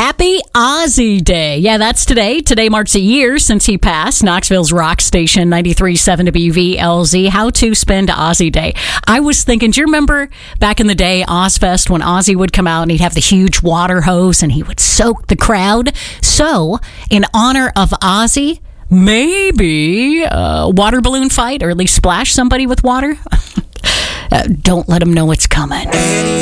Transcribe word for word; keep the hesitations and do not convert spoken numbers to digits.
Happy Ozzy Day. Yeah, that's today. Today marks a year since he passed. Knoxville's rock station, ninety-three point seven W V L Z. How to spend Ozzy Day. I was thinking, do you remember back in the day, Ozfest, when Ozzy would come out and he'd have the huge water hose and he would soak the crowd? So, in honor of Ozzy, maybe a water balloon fight, or at least splash somebody with water? uh, don't let him know it's coming.